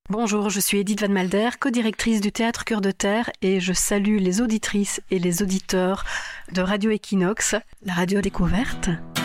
Bonjour, je suis Edith Van Malder, co-directrice du Théâtre Cœur de Terre et je salue les auditrices et les auditeurs de Radio Equinox, la radio découverte.